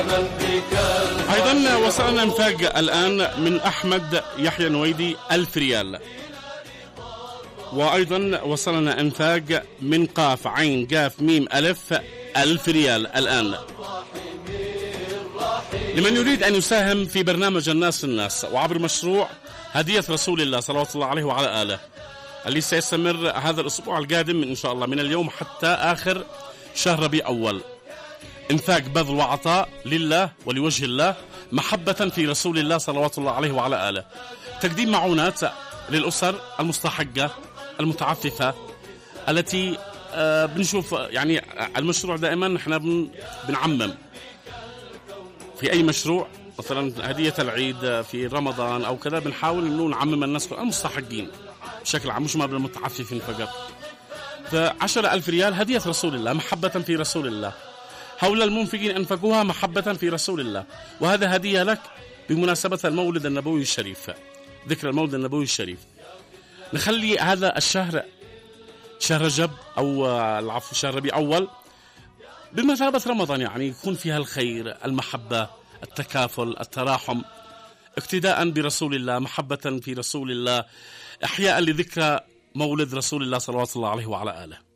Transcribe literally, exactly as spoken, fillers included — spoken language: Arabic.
أيضا وصلنا انفاق الآن من أحمد يحيى نويدي ألف ريال. وأيضا وصلنا انفاق من قاف عين قاف ميم ألف ألف ريال الآن. لمن يريد أن يساهم في برنامج الناس الناس وعبر مشروع هدية رسول الله صلوات الله عليه وعلى آله اللي سيستمر هذا الأسبوع القادم إن شاء الله من اليوم حتى آخر شهر ربيع أول، انفاق بذل وعطاء لله ولوجه الله محبة في رسول الله صلوات الله عليه وعلى آله، تقديم معونات للأسر المستحقة المتعففة التي آه بنشوف يعني المشروع دائما احنا بن بنعمم في أي مشروع، مثلا هدية العيد في رمضان أو كذا بنحاول إنه نعمم الناس المستحقين بشكل عام مش ما بالمتعففين فقط. فعشرة ألف ريال هدية رسول الله محبة في رسول الله، هؤلاء المنفقين أنفقوها محبة في رسول الله، وهذا هدية لك بمناسبة المولد النبوي الشريف، ذكر المولد النبوي الشريف. نخلي هذا الشهر شهر رجب أو العفو شهر ربيع أول بمثابة رمضان، يعني يكون فيها الخير المحبة التكافل التراحم، اقتداء برسول الله محبة في رسول الله، إحياء لذكرى مولد رسول الله صلوات الله عليه وعلى آله.